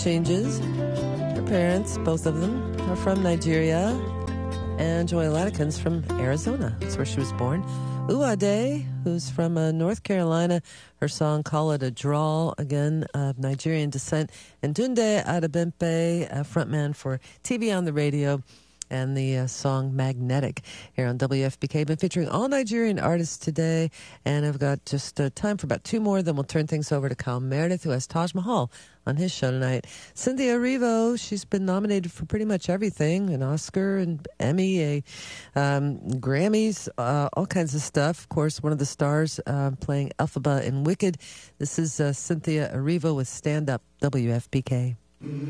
changes. Her parents, both of them, are from Nigeria, and Joy Latikins from Arizona. That's where she was born. Uwade, who's from North Carolina, her song Call It a Drawl, again, of Nigerian descent. And Tunde Adebimpe, frontman for TV on the Radio, and the song Magnetic here on WFPK. Been featuring all Nigerian artists today, and I've got just time for about two more, then we'll turn things over to Kyle Meredith, who has Taj Mahal on his show tonight. Cynthia Erivo, she's been nominated for pretty much everything, an Oscar, an Emmy, Grammys, all kinds of stuff. Of course, one of the stars playing Elphaba in Wicked. This is Cynthia Erivo with Stand Up, WFPK.